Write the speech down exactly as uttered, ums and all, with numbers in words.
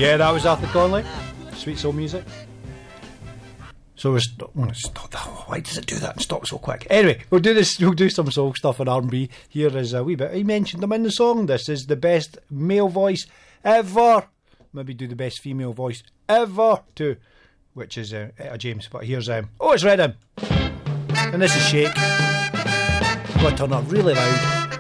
Yeah, that was Arthur Conley. Sweet Soul Music. So it's oh, stop that. Why does it do that and stop so quick? Anyway, we'll do this. We'll do some soul stuff in R and B. Here is a wee bit. He mentioned them in the song. This is the best male voice ever. Maybe do the best female voice ever too, which is uh, Etta James. But here's um. Oh, it's Redden, and this is Shake. I'm gonna turn up really loud.